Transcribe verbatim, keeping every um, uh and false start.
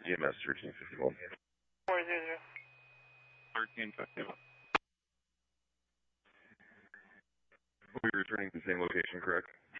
E M S thirteen fifty-one. four zero zero. thirteen fifty-one. We're returning to the same location, correct?